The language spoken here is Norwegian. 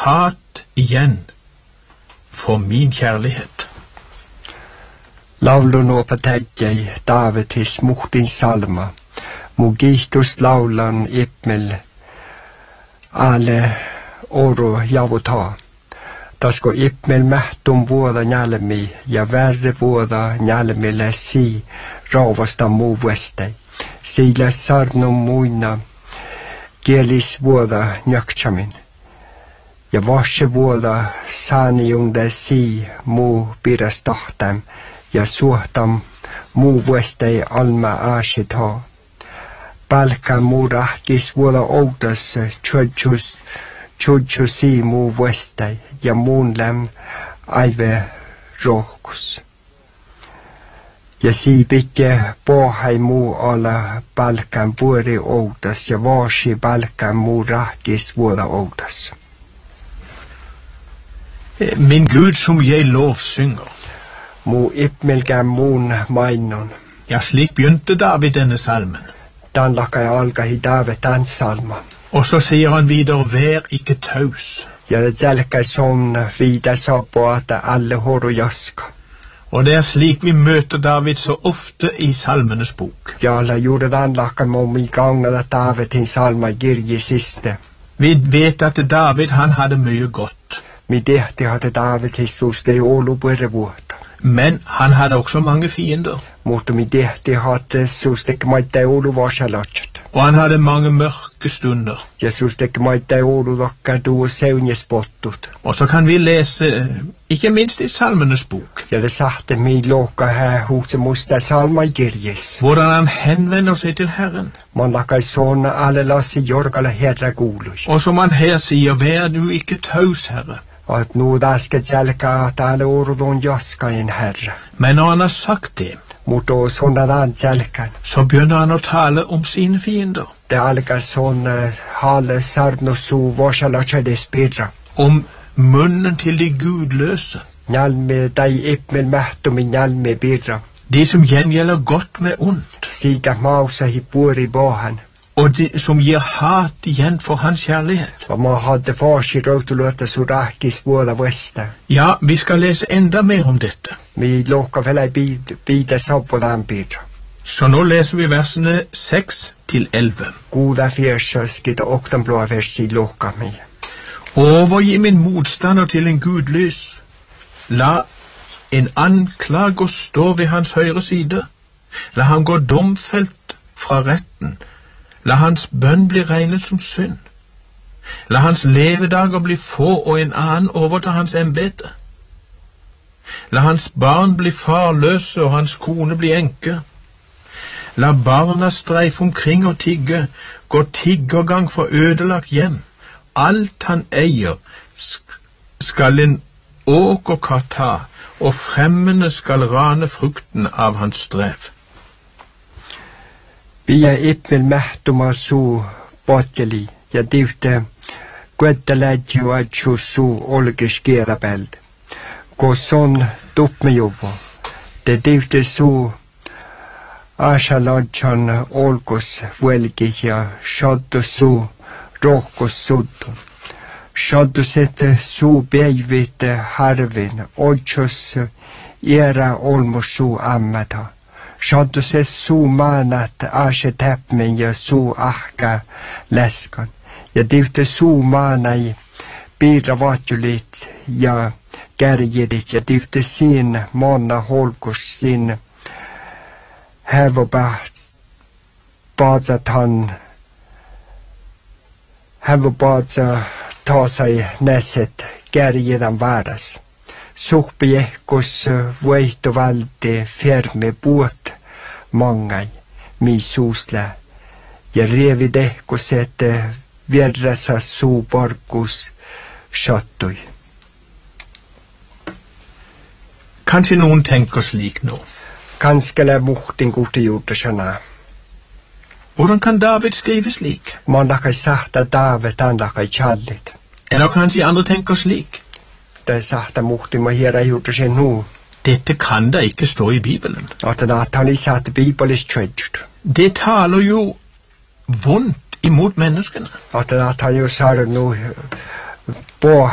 hat igjen for min kjærlighet. Laulun opetäjäi Daavidis muhtin salma, mu kiihtus laulan ippmel ale oro javutaa. Tasko ippmel mähtum vuoda nälmi ja värre vuoda nälmille sii raavasta muu vuestei. Sillä sarnum muina kielis vuoda njakchamin. Ja vasse vuoda saaniunde sii muu piras tahtem ja suhtam muu vuestei alma aashithaa. Palka muu rahkis vuoda outas tjudjusi muu vuestei ja muun läm aive rohkus. Ja sii pitje pohai muu olla palkan vuori outas ja vaasi palkan muu rahkis vuoda outas. Min Gud som jeg lovsynger. Mu ippmelkään muun mainon. Ja slik begynte David denne salmen. Dan lakai alkahi David den salma. Og så sier han videre, vær ikke taus. Ja det selkai sånn videre sa på at alle hår og jaska. Og det slik vi møter David så ofte i salmenes bok. Ja, la gjorde den lakai om I gang at David din salma girje siste. Vi vet at David han hadde mye godt. Mi tehti hadde David Jesus det olu börre vuotta. Men han hadde også mange fiender. Mutta mi tehti hadde Jesus det maitte olu vasalatset. Og han hadde mange mørke stunder. Jesus det maitte olu dokka du seunjespottut. Og så kan vi lese, ikke minst i salmenes bok. Ja det sagte mi loka här hos musta salma girjes. Hvordan han henvender seg til Herren. Man lakai sånne alle lassi jorgala herra gulus. Og som han her sier, vær du ikke taus, Herre. At nu da skal tjelka at alle ordon jaska en herre. Men når han har sagt det, Mutta sånne den tjelkan. så begynner han å tale om sine fiender. Det alka sånne hale sarnosu vasalatset spirra. Om munnen til de gudløse. Njalme dei ippmel mähtum i njalme birra. De som gjengjelder godt med ondt. Siga mausa hi puori bohan. Og de som gir hat igjen for hans kjærlighet. Og man hadde farsi rautuluotta surakis vuoda vuesta. Ja, vi skal lese enda mer om dette. Mi lokka velai bida sabbo den birra. Så nå leser vi versene 6-11. Goda fjersøskit og oktanblåa versi lokka mi. Overgi min motstander til en gudløs. La en anklager stå ved hans høyre side. La han gå domfelt fra retten. La hans bønn bli regnet som synd. La hans levedager bli få og en annen overta hans embete. La hans barn bli farløse og hans kone bli enke. La barna streife omkring og tigge, gå tiggergang for ødelagt hjem. Alt han eier skal en åkerkatt ta, og fremmede skal rane frukten av hans strev. Vi ippmel mähtuma suu potjeli ja tivte kuettalädju adju suu olkis kierapeld. Kos on tuppmejuvo. Te tivte suu asaladjan olkos vuelki ja shaddu suu rohkos suddu. Shaddu sette suu päivite harvin odjus iera olmus suu ammata. Shaddu se suu maanat ashe täpmen ja suu ahka läskan. Ja tivte suu maanai piirra vaatjulit ja kärjedit ja tivte siin maana holkus siin hävopaatsa taasai näset kärjedan vääräs. Suhpi ehkus võihtu valde ferme puot mangai mi suusla ja reevid ehkus, et vierrasa suu parkus sattui. Kanskje noen tenker slik nå. Kanskje muhtin kuhti juurde sana. Hvordan kan David skrive slik? Man lakai sahta David an lakai challit. Eller kanskje andre tenker slik? Det sahta muhtin ma hiera juurde sen nu. Dette kan da ikke stå i Bibelen. At han i satt Bibelis tjødjt. Det taler jo vondt imot menneskene. At han jo sa det nu på